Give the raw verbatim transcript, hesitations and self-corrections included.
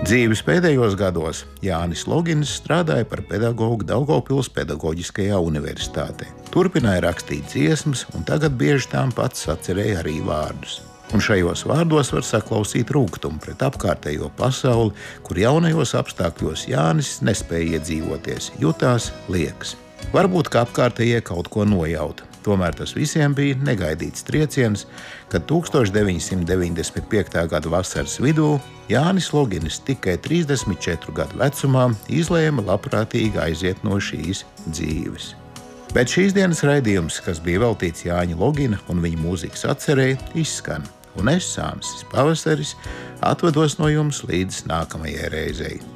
Dzīves pēdējos gados Jānis Logins strādāja par pedagogu Daugavpils Pedagoģiskajā universitātē. Turpināja rakstīt dziesmas, un tagad bieži tām pats sacerēja arī vārdus. Un šajos vārdos var saklausīt rūgtumu pret apkārtējo pasauli, kur jaunajos apstākļos Jānis nespēja iedzīvoties, jutās liekas. Varbūt, ka apkārtējie kaut ko nojauta. Tomēr tas visiem bija negaidīts trieciens, kad tūkstoš deviņi simti deviņdesmit piektajā gada vasaras vidū Jānis Logins tikai trīsdesmit četru gadu vecumā izlēma labprātīgi aiziet no šīs dzīves. Bet šīs dienas raidījums, kas bija veltīts Jāņa Logina un viņa mūzikas atcerei, izskan. Un es, Sāmsis Pavasaris, atvados no jums līdz nākamajai reizei.